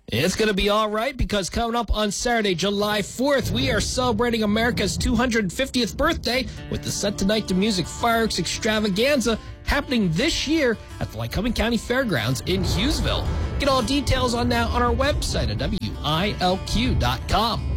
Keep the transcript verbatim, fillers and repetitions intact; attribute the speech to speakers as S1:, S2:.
S1: It's going to be all right because coming up on Saturday, July fourth, we are celebrating America's two hundred fiftieth birthday with the Set Tonight to Music Fireworks Extravaganza happening this year at the Lycoming County Fairgrounds in Hughesville. Get all details on that on our website at W I L Q dot com.